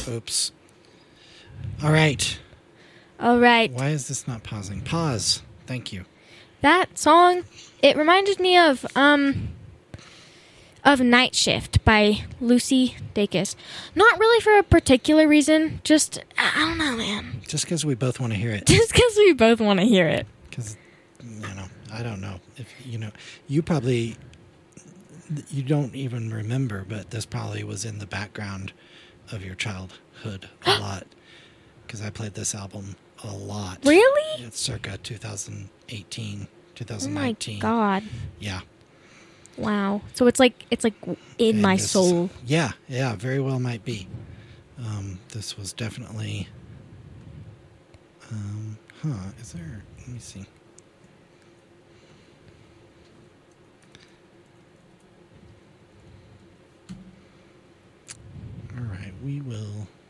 Oops. All right. All right. Why is this not pausing? Pause. Thank you. That song, it reminded me of Night Shift by Lucy Dacus. Not really for a particular reason, just, I don't know, man. Just because we both want to hear it. Just because we both want to hear it. Because, I don't know. If you probably, you don't even remember, but this probably was in the background of your childhood a lot. Because I played this album a lot. Really? It's circa 2018, Oh 2019. my God. Yeah. Wow. So it's like in my soul. Yeah, very well might be. This was definitely... is there... Let me see. All right, we will...